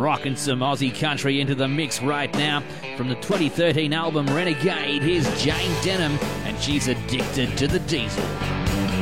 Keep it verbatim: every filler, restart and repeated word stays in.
rocking some Aussie country into the mix right now. From the twenty thirteen album Renegade, here's Jane Denham, and she's addicted to the diesel.